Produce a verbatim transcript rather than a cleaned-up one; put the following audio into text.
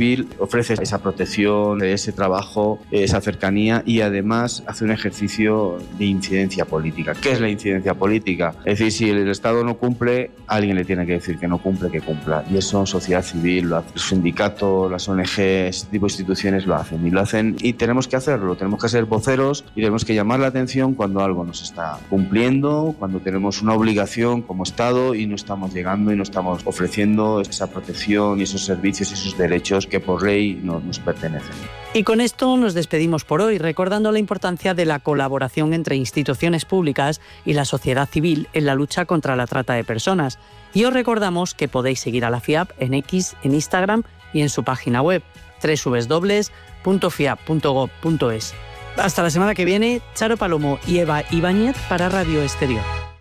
civil ofrece esa protección, ese trabajo, esa cercanía y además hace un ejercicio de incidencia política. ¿Qué es la incidencia política? Es decir, si el Estado no cumple, alguien le tiene que decir que no cumple, que cumpla. Y eso sociedad civil lo hace. Los sindicatos, las O N G, ese tipo de instituciones lo hacen y lo hacen y tenemos que hacerlo. Tenemos que ser voceros y tenemos que llamar la atención cuando algo no se está cumpliendo, cuando tenemos una obligación como Estado y no estamos llegando y no estamos ofreciendo esa protección y esos servicios y esos derechos que por ley no, nos pertenecen. Y con esto nos despedimos por hoy, recordando la importancia de la colaboración entre instituciones públicas y la sociedad civil en la lucha contra la trata de personas. Y os recordamos que podéis seguir a la FIAP en X, en Instagram y en su página web doble u doble u doble u punto fiap punto gob punto es. Hasta la semana que viene, Charo Palomo y Eva Ibáñez para Radio Exterior.